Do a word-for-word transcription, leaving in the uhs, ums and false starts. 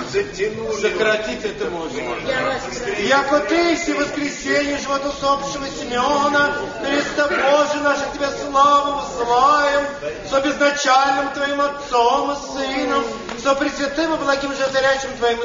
затянули. Сократить это можно. Яко ты и воскресенье животусопшего Симеона, Христа Божий наш, тебя славу высылаем, со безначальным твоим Отцом и Сыном, со пресвятым и благим животворящим твоим